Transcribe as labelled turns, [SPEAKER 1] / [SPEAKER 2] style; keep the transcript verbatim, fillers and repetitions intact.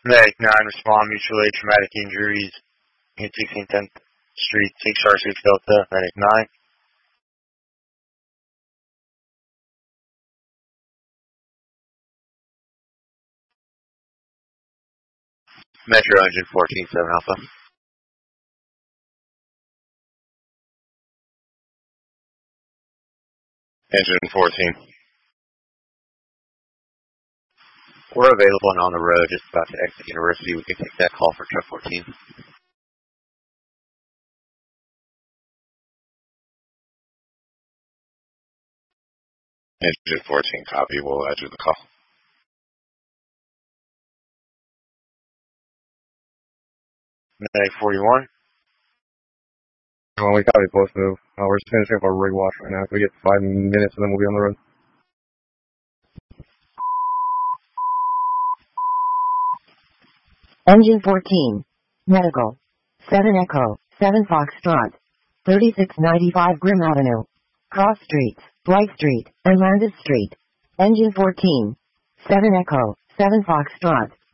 [SPEAKER 1] Medic nine, respond mutual aid, traumatic injuries, in sixteen tenth Street, six R six Delta, Medic nine. Metro Engine fourteen, seven Alpha. Engine fourteen. We're available and on the road, just about to exit University. We can take that call for truck fourteen. Engine fourteen, copy. We'll add you the call. Medic forty-one.
[SPEAKER 2] Well, we got it close move. Uh, we're just finishing up our rig watch right now. If we get five minutes, and then we'll be on the road.
[SPEAKER 3] Engine fourteen. Medical. seven Echo. seven Foxtrot. thirty-six ninety-five Grimm Avenue. Cross Streets. Blythe Street. and Landis Street. Engine fourteen. seven Echo. seven Foxtrot.